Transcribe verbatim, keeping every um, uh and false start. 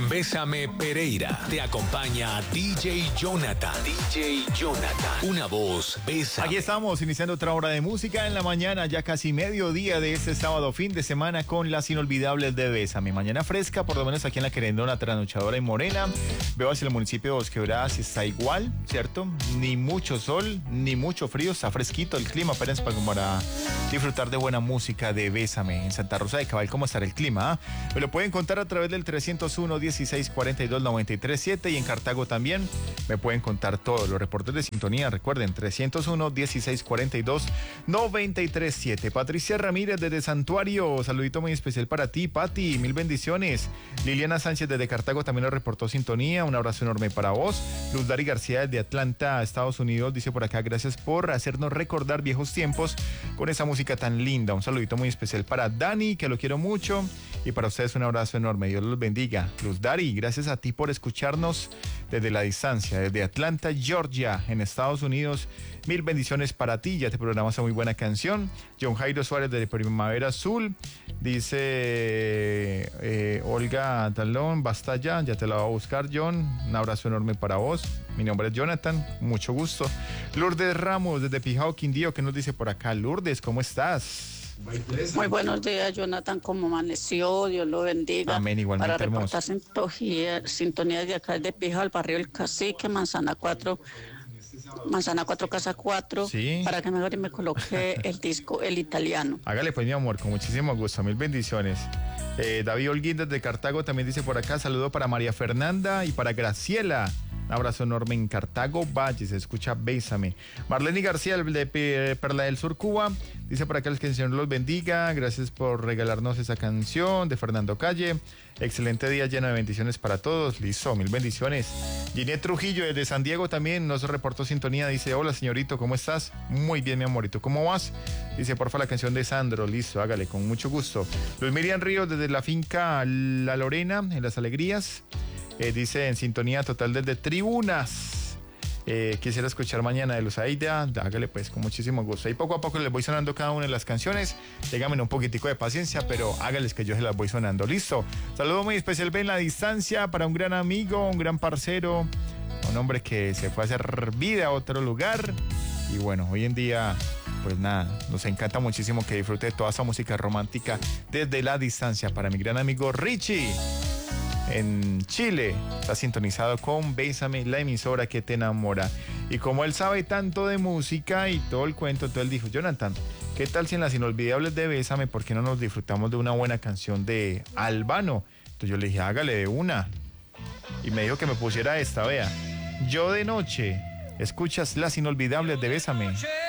Bésame Pereira. Te acompaña D J Jonathan. D J Jonathan. Una voz, Bésame. Aquí estamos iniciando otra hora de música en la mañana, ya casi mediodía de este sábado, fin de semana, con las inolvidables de Bésame. Mañana fresca, por lo menos aquí en la Querendona, Trasnochadora y Morena. Veo hacia el municipio de Bosquebradas y está igual, ¿cierto? Ni mucho sol, ni mucho frío, está fresquito el clima, apenas para, para disfrutar de buena música de Bésame. En Santa Rosa de Cabal, ¿cómo estará el clima? ¿eh? Me lo pueden contar a través del trescientos uno, dieciséis cuarenta y dos, noventa y tres siete, y en Cartago también me pueden contar todos los reportes de sintonía. Recuerden, trescientos uno, dieciséis cuarenta y dos, noventa y tres siete. Patricia Ramírez desde Santuario, saludito muy especial para ti, Pati, mil bendiciones. Liliana Sánchez desde Cartago también nos reportó sintonía, un abrazo enorme para vos. Luz Dari García desde Atlanta, Estados Unidos, dice por acá, gracias por hacernos recordar viejos tiempos con esa música tan linda. Un saludito muy especial para Dani, que lo quiero mucho, y para ustedes un abrazo enorme, Dios los bendiga. Luz Dari, gracias a ti por escucharnos desde la distancia, desde Atlanta, Georgia, en Estados Unidos. Mil bendiciones para ti, ya te programas una muy buena canción. John Jairo Suárez de Primavera Azul, dice eh, Olga Talón, basta ya, ya te la voy a buscar, John. Un abrazo enorme para vos. Mi nombre es Jonathan, mucho gusto. Lourdes Ramos desde Pijao, Quindío, que nos dice por acá. Lourdes, ¿cómo estás? Muy buenos días, Jonathan, ¿cómo amaneció? Dios lo bendiga. Amén, igualmente. Para reportar sintonía, sintonía de acá de Pijao, el barrio El Cacique, Manzana cuatro, Manzana cuatro, Casa cuatro, sí, para que mejor me coloque el disco El Italiano. Hágale pues, mi amor, con muchísimo gusto, mil bendiciones. eh, David Holguín desde Cartago también dice por acá, saludo para María Fernanda y para Graciela. Un abrazo enorme en Cartago Valle, se escucha Bésame. Marlene García de Perla del Sur, Cuba, dice por acá, que el Señor los bendiga, gracias por regalarnos esa canción de Fernando Calle. Excelente día lleno de bendiciones para todos. Listo, mil bendiciones. Ginette Trujillo desde San Diego también nos reportó sintonía, dice, hola señorito, ¿cómo estás? Muy bien, mi amorito, ¿cómo vas? Dice, porfa, la canción de Sandro. Listo, hágale, con mucho gusto. Luis Miriam Ríos desde la finca La Lorena, en Las Alegrías. Eh, dice, en sintonía total desde Tribunas. Eh, quisiera escuchar mañana de Luz Aida. Hágale pues, con muchísimo gusto. Y poco a poco les voy sonando cada una de las canciones. Ténganme un poquitico de paciencia, pero hágales que yo se las voy sonando. Listo. Saludo muy especial en la distancia para un gran amigo, un gran parcero, un hombre que se fue a hacer vida a otro lugar. Y bueno, hoy en día, pues nada, nos encanta muchísimo que disfrute de toda esa música romántica desde la distancia. Para mi gran amigo Richie, en Chile, está sintonizado con Bésame, la emisora que te enamora. Y como él sabe tanto de música y todo el cuento, entonces él dijo, Jonathan, ¿qué tal si en las inolvidables de Bésame, por qué no nos disfrutamos de una buena canción de Albano? Entonces yo le dije, hágale de una. Y me dijo que me pusiera esta, vea. Yo de noche, escuchas las inolvidables de Bésame.